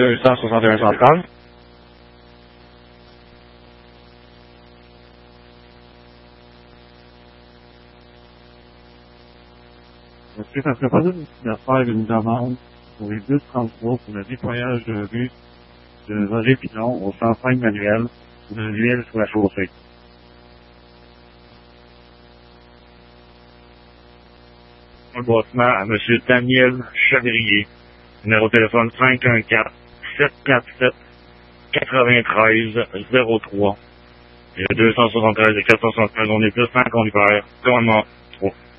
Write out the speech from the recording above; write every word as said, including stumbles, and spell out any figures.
deux cent soixante et un cent trente. Est-ce que ça serait possible de faire une demande pour les bus trente-trois pour le nettoyage de rue de Roger Piton au cent cinq manuel de l'huile sur la chaussée? Un bossement à M. Daniel Chadrier, numéro de téléphone cinq un quatre, sept quatre sept, quatre-vingt-treize zéro trois. Et le deux cent soixante-treize et quatre cent soixante-treize, on est plus cinq conducteurs, commandement trois.